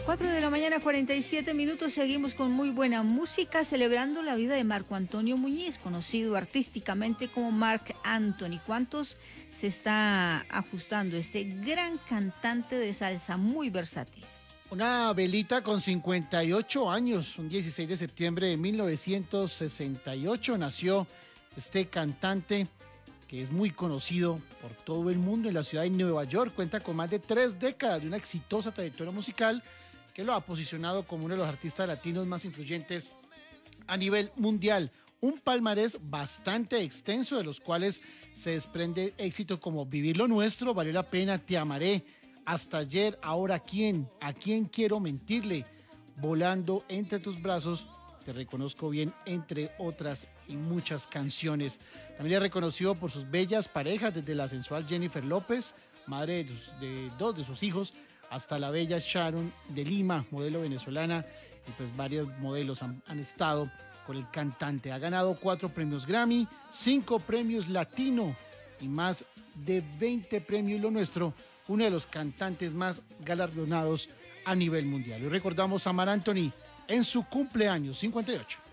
4 de la mañana, 47 minutos. Seguimos con muy buena música, celebrando la vida de Marco Antonio Muñiz, conocido artísticamente como Marc Anthony. ¿Cuántos se está ajustando este gran cantante de salsa muy versátil? Una velita con 58 años, un 16 de septiembre de 1968 nació este cantante que es muy conocido por todo el mundo en la ciudad de Nueva York. Cuenta con más de 3 décadas de una exitosa trayectoria musical que lo ha posicionado como uno de los artistas latinos más influyentes a nivel mundial. Un palmarés bastante extenso, de los cuales se desprende éxitos como Vivir lo Nuestro, Valió la Pena, Te Amaré, Hasta Ayer, Ahora Quién, A Quién Quiero Mentirle, Volando entre tus brazos, Te reconozco bien, entre otras y muchas canciones. También es reconocido por sus bellas parejas, desde la sensual Jennifer López, madre de dos de sus hijos, hasta la bella Sharon de Lima, modelo venezolana, y pues varios modelos han estado con el cantante. Ha ganado 4 premios Grammy, 5 premios Latino y más de 20 premios Lo Nuestro, uno de los cantantes más galardonados a nivel mundial. Y recordamos a Marc Anthony en su cumpleaños 58.